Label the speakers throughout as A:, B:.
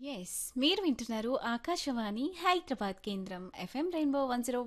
A: Yes మీరు వింటున్నారు ఆకాశవాణి హైదరాబాద్ కేంద్రం FM rainbow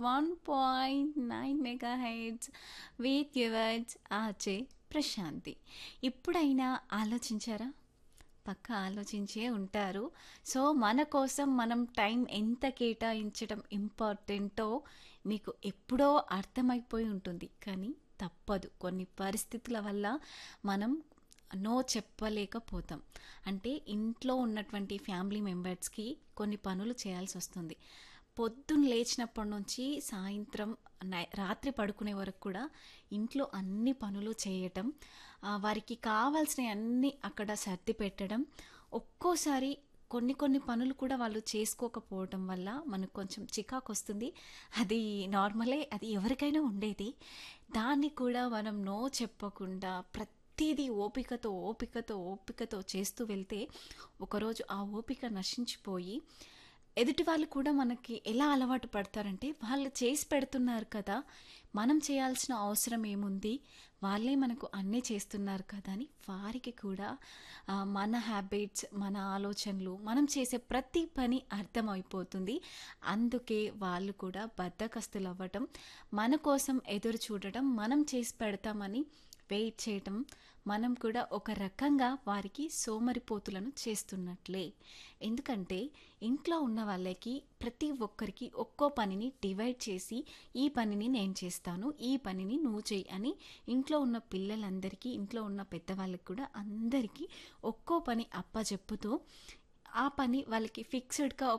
A: 101.9 mega heads with yours ఆచే Prashanti. ఇప్పుడైనా ఆలోచించారా? పక్కా ఆలోచించే ఉంటారు. సో మన కోసం మనం టైం ఎంత కేటాయించడం ఇంపార్టెంటో మీకు ఎప్పుడో అర్థమైపోయి ఉంటుంది. కానీ తప్పదు, కొన్ని పరిస్థితుల వల్ల మనం నో చెప్పలేకపోతాం. అంటే ఇంట్లో ఉన్నటువంటి ఫ్యామిలీ మెంబర్స్కి కొన్ని పనులు చేయాల్సి వస్తుంది. పొద్దున్న లేచినప్పటి నుంచి సాయంత్రం రాత్రి పడుకునే వరకు కూడా ఇంట్లో అన్ని పనులు చేయటం, వారికి కావాల్సినవి అన్నీ అక్కడ సర్ది పెట్టడం. ఒక్కోసారి కొన్ని కొన్ని పనులు కూడా వాళ్ళు చేసుకోకపోవటం వల్ల మనకు కొంచెం చికాకు వస్తుంది. అది నార్మలే, అది ఎవరికైనా ఉండేది. దాన్ని కూడా మనం నో చెప్పకుండా ప్రతిదీ ఓపికతో ఓపికతో ఓపికతో చేస్తూ వెళ్తే ఒకరోజు ఆ ఓపిక నశించిపోయి ఎదుటి వాళ్ళు కూడా మనకి ఎలా అలవాటు పడతారంటే, వాళ్ళు చేసి పెడుతున్నారు కదా, మనం చేయాల్సిన అవసరం ఏముంది, వాళ్ళే మనకు అన్నీ చేస్తున్నారు కదా అని వారికి కూడా మన హ్యాబిట్స్, మన ఆలోచనలు, మనం చేసే ప్రతి పని అర్థమైపోతుంది. అందుకే వాళ్ళు కూడా బద్ధకస్తులు అవ్వటం, మన కోసం ఎదురు చూడటం, మనం చేసి పెడతామని వెయిట్ చేయటం, మనం కూడా ఒక రకంగా వారికి సోమరిపోతులను చేస్తున్నట్లే. ఎందుకంటే ఇంట్లో ఉన్న వాళ్ళకి ప్రతి ఒక్కరికి ఒక్కో పనిని డివైడ్ చేసి, ఈ పనిని నేను చేస్తాను, ఈ పనిని నువ్వు చెయ్యి అని ఇంట్లో ఉన్న పిల్లలందరికీ, ఇంట్లో ఉన్న పెద్దవాళ్ళకి కూడా అందరికీ ఒక్కో పని అప్పచెప్పుతూ ఆ పని వాళ్ళకి ఫిక్స్డ్గా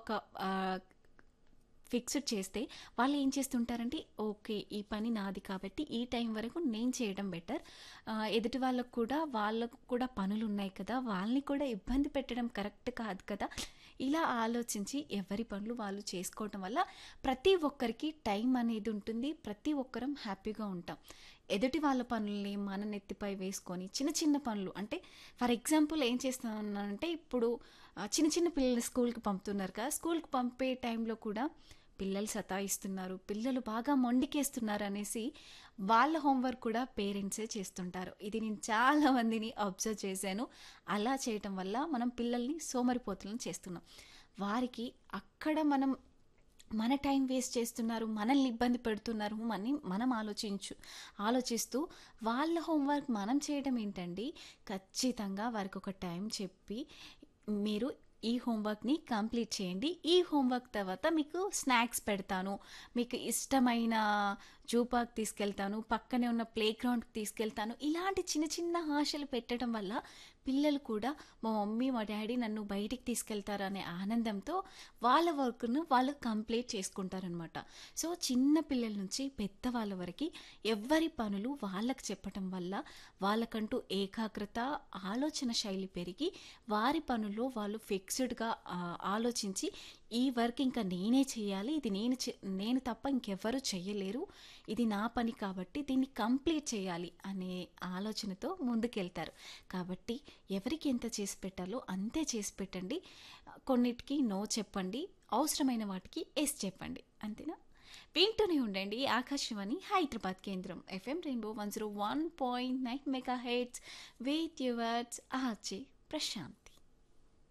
A: ఫిక్స్డ్ చేస్తే వాళ్ళు ఏం చేస్తుంటారంటే, ఓకే ఈ పని నాది కాబట్టి ఈ టైం వరకు నేను చేయడం బెటర్, ఎదుటి వాళ్ళకు కూడా పనులు ఉన్నాయి కదా, వాళ్ళని కూడా ఇబ్బంది పెట్టడం కరెక్ట్ కాదు కదా, ఇలా ఆలోచించి ఎవరి పనులు వాళ్ళు చేసుకోవటం వల్ల ప్రతి ఒక్కరికి టైం అనేది ఉంటుంది. ప్రతి ఒక్కరం హ్యాపీగా ఉంటాం. ఎదుటి వాళ్ళ పనుల్ని మన నెత్తిపై వేసుకొని చిన్న చిన్న పనులు, అంటే ఫర్ ఎగ్జాంపుల్ ఏం చేస్తున్నానంటే, ఇప్పుడు చిన్న చిన్న పిల్లల్ని స్కూల్కి పంపుతున్నారు కదా, స్కూల్కి పంపే టైంలో కూడా పిల్లలు సతాయిస్తున్నారు, పిల్లలు బాగా మొండికేస్తున్నారు అనేసి వాళ్ళ హోంవర్క్ కూడా పేరెంట్సే చేస్తుంటారు. ఇది నేను చాలా మందిని అబ్జర్వ్ చేశాను. అలా చేయటం వల్ల మనం పిల్లల్ని సోమరిపోతులను చేస్తున్నాం. వారికి అక్కడ మన టైం వేస్ట్ చేస్తున్నారు, మనల్ని ఇబ్బంది పెడుతున్నారు అని మనం ఆలోచిస్తూ వాళ్ళ హోంవర్క్ మనం చేయడం ఏంటండి. ఖచ్చితంగా వారికి ఒక టైం చెప్పి, మీరు ఈ హోంవర్క్ని కంప్లీట్ చేయండి, ఈ హోంవర్క్ తర్వాత మీకు స్నాక్స్ పెడతాను, మీకు ఇష్టమైన జూ పార్క్ తీసుకెళ్తాను, పక్కనే ఉన్న ప్లే గ్రౌండ్కి తీసుకెళ్తాను, ఇలాంటి చిన్న చిన్న ఆశలు పెట్టడం వల్ల పిల్లలు కూడా మా మమ్మీ మా డాడీ నన్ను బయటికి తీసుకెళ్తారు అనే ఆనందంతో వాళ్ళ వర్క్ను వాళ్ళు కంప్లీట్ చేసుకుంటారనమాట. సో చిన్న పిల్లల నుంచి పెద్దవాళ్ళ వరకు ఎవరి పనులు వాళ్ళకి చెప్పటం వల్ల వాళ్ళకంటూ ఏకాగ్రత, ఆలోచన శైలి పెరిగి వారి పనుల్లో వాళ్ళు ఫిక్స్డ్గా ఆలోచించి, ఈ వర్క్ ఇంకా నేనే చేయాలి, ఇది నేను తప్ప ఇంకెవ్వరూ చెయ్యలేరు, ఇది నా పని కాబట్టి దీన్ని కంప్లీట్ చేయాలి అనే ఆలోచనతో ముందుకెళ్తారు. కాబట్టి ఎవరికి ఎంత చేసి పెట్టాలో అంతే చేసి పెట్టండి. కొన్నిటికి నో చెప్పండి, అవసరమైన వాటికి ఎస్ చెప్పండి. అంతేనా? వింటూనే ఉండండి ఆకాశవాణి హైదరాబాద్ కేంద్రం FM rainbow 101.9 mega heads with yours RJ Prashanti.